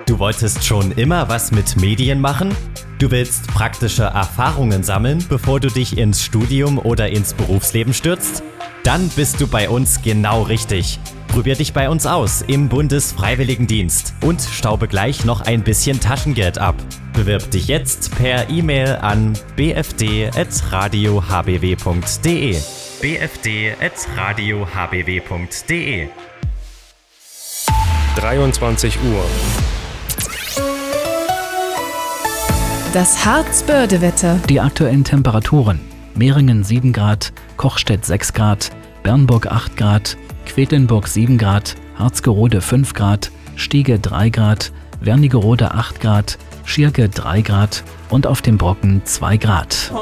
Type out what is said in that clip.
Du wolltest schon immer was mit Medien machen? Du willst praktische Erfahrungen sammeln, bevor du dich ins Studium oder ins Berufsleben stürzt? Dann bist du bei uns genau richtig. Probier dich bei uns aus im Bundesfreiwilligendienst und staube gleich noch ein bisschen Taschengeld ab. Bewirb dich jetzt per E-Mail an bfd@radiohbw.de. bfd@radiohbw.de. 23 Uhr. Das Harzbörde-Wetter. Die aktuellen Temperaturen: Meringen 7 Grad, Kochstedt 6 Grad, Bernburg 8 Grad, Quedlinburg 7 Grad, Harzgerode 5 Grad, Stiege 3 Grad, Wernigerode 8 Grad, Schirke 3 Grad und auf dem Brocken 2 Grad.